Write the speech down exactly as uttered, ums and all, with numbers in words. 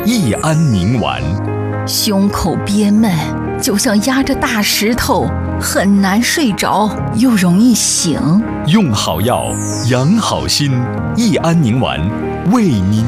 益安宁丸。 胸口憋闷，就像压着大石头，很难睡着，又容易醒。 用好药，养好心，益安宁丸为您